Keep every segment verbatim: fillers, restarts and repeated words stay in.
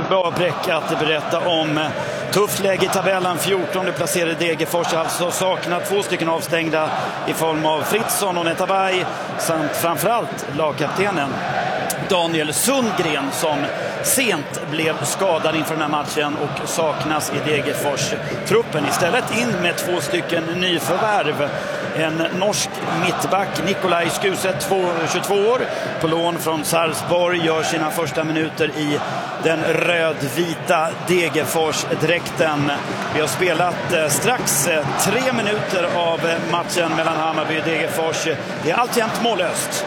bra bräck att berätta om. Tufft läge i tabellen, fjortonde placerade Degerfors, alltså saknar två stycken avstängda i form av Fritzson och Netabay samt framförallt lagkaptenen Daniel Sundgren som sent blev skadad inför den här matchen och saknas i Degerfors-truppen. Istället in med två stycken nyförvärv. En norsk mittback, Nikolaj Skuse, tjugotvå år, på lån från Sarpsborg, gör sina första minuter i den rödvita Degerfors-dräkten. Vi har spelat eh, strax eh, tre minuter av matchen mellan Hammarby och Degerfors. Det är alltjämt mållöst.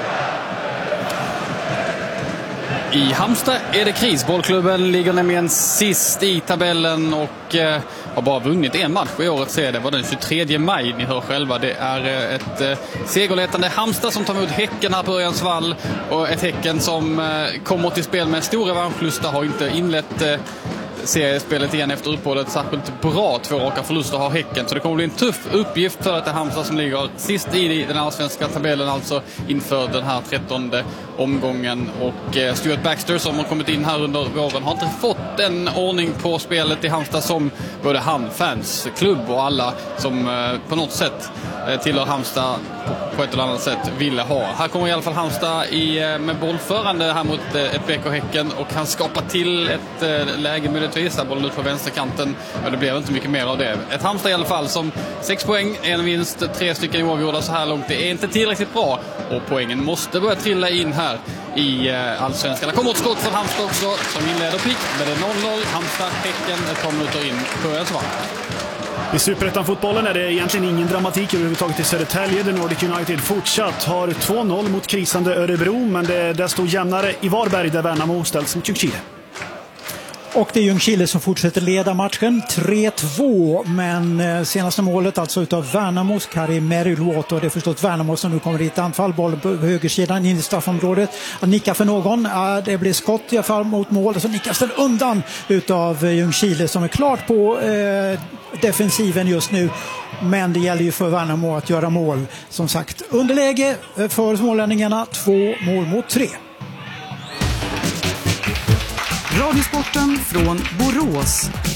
I Halmstad är det kris. Bollklubben ligger nämligen sist i tabellen och eh, har bara vunnit en match i årets serie. Det var den tjugotredje maj, ni hör själva. Det är eh, ett eh, segerletande Halmstad som tar emot Häcken här på Örjans vall. Och ett Häcken som eh, kommer till spel med stor revanschlusta, har inte inlett eh, seriespelet igen efter uppehållet särskilt bra. Två raka förluster har Häcken, så det kommer bli en tuff uppgift för att det Halmstad som ligger sist i den allsvenska tabellen, alltså inför den här trettonde omgången. Och eh, Stuart Baxter som har kommit in här under våren har inte fått en ordning på spelet i Halmstad som både han, fans, klubb och alla som eh, på något sätt eh, tillhör Halmstad på, på ett eller annat sätt ville ha. Här kommer i alla fall Halmstad i, eh, med bollförande här mot eh, ett B K Häcken och kan skapa till ett eh, läge med ett visa bollen ut på vänsterkanten, men det blev inte mycket mer av det. Ett Halmstad i alla fall som sex poäng, en vinst, tre stycken oavgjorda så här långt. Det är inte tillräckligt bra och poängen måste börja trilla in här i eh, allsvenskan. Det kommer ett skott från Halmstad också som inleder plikt, men det är noll noll. Halmstad, Häcken, ett par minuter in på Örjans vall. I Superettan-fotbollen är det egentligen ingen dramatik överhuvudtaget i Södertälje. The Nordic United fortsatt har två noll mot krisande Örebro, men det är desto jämnare i Varberg där Värnamo ställs mot Ljungskile. Och det är Ljungskile som fortsätter leda matchen tre två, men senaste målet alltså utav Värnamos Kari Meriluoto, och det är förstås Värnamo som nu kommer i ett anfall, boll på högersidan in i straffområdet, att nicka för någon, det blir skott i alla fall mot mål, så nickas den undan utav Ljungskile som är klart på eh, defensiven just nu, men det gäller ju för Värnamo att göra mål. Som sagt, underläge för smålänningarna, två mål mot tre. Radiosporten från Borås.